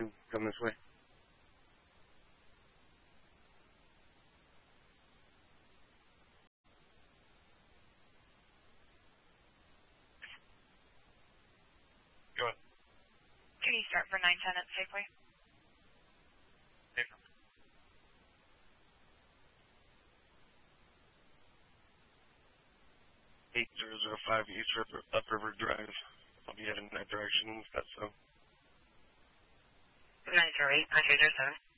come this way. Go ahead. Can you start for 910 at Safeway? Safer. 8005 East Upriver Drive. I'll be heading in that direction if that's so. 908, I hear 07.